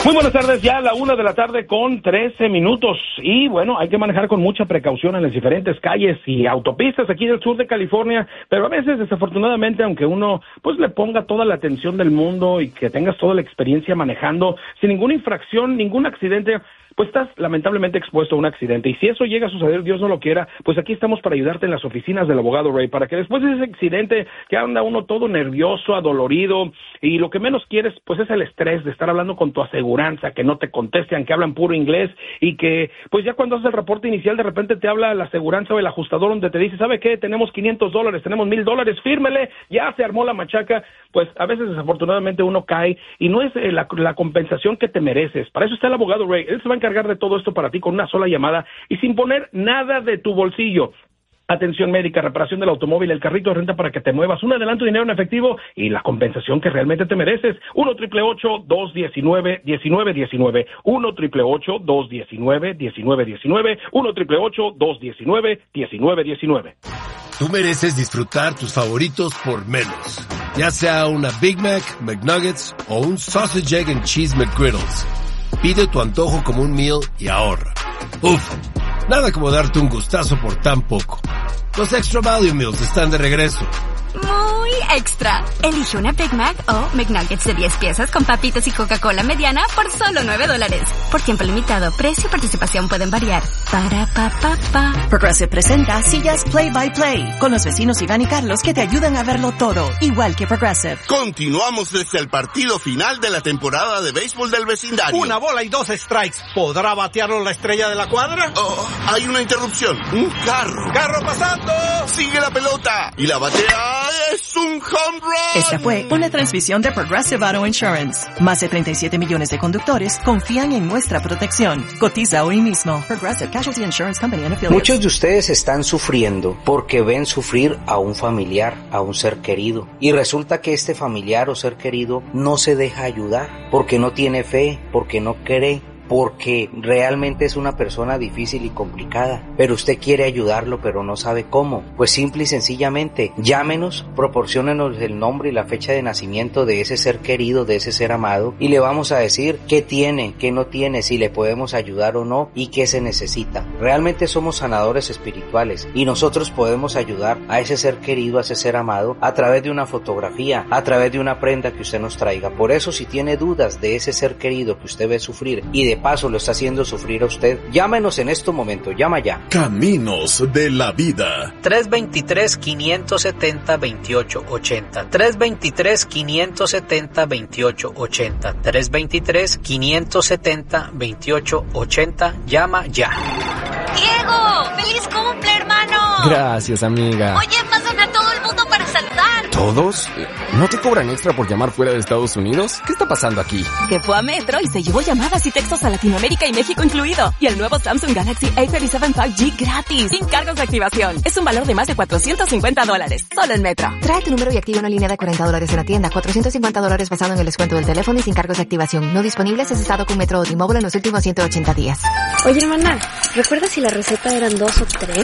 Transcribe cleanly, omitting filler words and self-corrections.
Muy buenas tardes, ya a la 1:13 p.m. y bueno, hay que manejar con mucha precaución en las diferentes calles y autopistas aquí del sur de California, pero a veces desafortunadamente, aunque uno pues le ponga toda la atención del mundo y que tengas toda la experiencia manejando sin ninguna infracción, ningún accidente, pues estás lamentablemente expuesto a un accidente. Y si eso llega a suceder, Dios no lo quiera, pues aquí estamos para ayudarte en las oficinas del abogado Ray, para que después de ese accidente que anda uno todo nervioso, adolorido, y lo que menos quieres, pues es el estrés de estar hablando con tu aseguranza, que no te contesten, que hablan puro inglés, y que pues ya cuando haces el reporte inicial, de repente te habla la aseguranza o el ajustador donde te dice, ¿sabe qué? Tenemos $500, tenemos $1,000, fírmele, ya se armó la machaca. Pues a veces desafortunadamente uno cae y no es la compensación que te mereces. Para eso está el abogado Ray. Él se va a encargar de todo esto para ti con una sola llamada y sin poner nada de tu bolsillo. Atención médica, reparación del automóvil, el carrito de renta para que te muevas, un adelanto de dinero en efectivo y la compensación que realmente te mereces. 1-888-219-1919. 1-888-219-1919. 1-888-219-1919. Tú mereces disfrutar tus favoritos por menos. Ya sea una Big Mac, McNuggets o un Sausage, Egg and Cheese McGriddles. Pide tu antojo como un meal y ahorra. Uf, nada como darte un gustazo por tan poco. Los Extra Value Meals están de regreso. Muy extra. Elige una Big Mac o McNuggets de 10 piezas con papitas y Coca-Cola mediana por solo $9. Por tiempo limitado, precio y participación pueden variar. Para pa pa pa. Progressive presenta Sillas Play by Play con los vecinos Iván y Carlos que te ayudan a verlo todo, igual que Progressive. Continuamos desde el partido final de la temporada de béisbol del vecindario. Una bola y 2 strikes. ¿Podrá batearlo la estrella de la cuadra? Oh, hay una interrupción. Un carro. ¡Carro pasando! Sigue la pelota y la batea. ¡Es un home run! Esta fue una transmisión de Progressive Auto Insurance. Más de 37 millones de conductores confían en nuestra protección. Cotiza hoy mismo. Progressive Casualty Insurance Company and Affiliates. Muchos de ustedes están sufriendo porque ven sufrir a un familiar, a un ser querido. Y resulta que este familiar o ser querido no se deja ayudar porque no tiene fe, porque no cree, porque realmente es una persona difícil y complicada, pero usted quiere ayudarlo pero no sabe cómo. Pues simple y sencillamente, llámenos, proporciónenos el nombre y la fecha de nacimiento de ese ser querido, de ese ser amado, y le vamos a decir qué tiene, qué no tiene, si le podemos ayudar o no y qué se necesita. Realmente somos sanadores espirituales y nosotros podemos ayudar a ese ser querido, a ese ser amado, a través de una fotografía, a través de una prenda que usted nos traiga. Por eso, si tiene dudas de ese ser querido que usted ve sufrir y de paso lo está haciendo sufrir a usted, llámenos en este momento, llama ya. Caminos de la Vida. 323-570-2880. 323-570-2880. 323-570-2880. Llama ya. ¡Diego! ¡Feliz cumple, hermano! Gracias, amiga. Oye, pasan a todo el mundo para saludar. ¿Todos? ¿No te cobran extra por llamar fuera de Estados Unidos? ¿Qué está pasando aquí? Que fue a Metro y se llevó llamadas y textos a Latinoamérica y México incluido. Y el nuevo Samsung Galaxy A37 5G gratis, sin cargos de activación. Es un valor de más de $450. Solo en Metro. Trae tu número y activa una línea de $40 en la tienda. $450 basado en el descuento del teléfono y sin cargos de activación. No disponibles si has estado con Metro o T-Mobile en los últimos 180 días. Oye, hermana, ¿recuerdas si la receta eran 2 o 3?